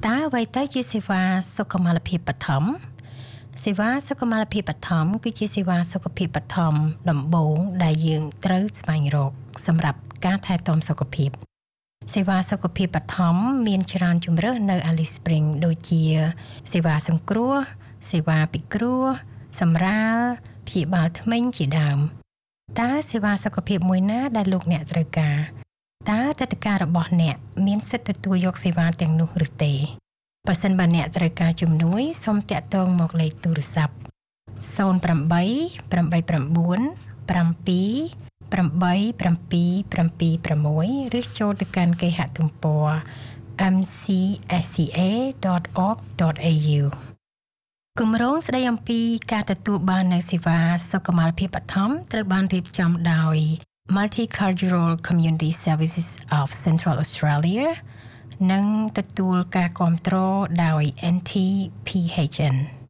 តើអ្វីទៅជាសេវាសុខុមាលភាពបឋមសេវាសុខុមាលភាពបឋមគឺជាសេវាសុខភាពបឋមដំបូងដែលយើងត្រូវស្វែងរកសម្រាប់ការថែទាំសុខភាពសេវាសុខភាពបឋមមានច្រើនជម្រើសនៅ Alice Spring ដូចជាសេវាសង្គ្រោះសេវាពិគ្រោះសម្រាលព្យាបាលធ្មេញជាដើមតើសេវាសុខភាពមួយណាដែលលោកអ្នកត្រូវការតើទឹកការរបស់អ្នកមានសិទ្ធិទទួលយកសេវាទាំងនោះឬទេប្រសិនបើអ្នកត្រូវការជំនួយសូមតាក់ទងមកលេខទូរស័ព្ទ0888278776 ឬចូលទៅកាន់គេហទំព័រ mcsca.org.au គម្រោងស្ដីអំពីការទទួលបាននូវសេវាសុខុមាលភាពបឋមត្រូវបានរៀបចំដោយ Multicultural Community Services of Central Australia និងទទួលការគាំទ្រដោយ NTPHN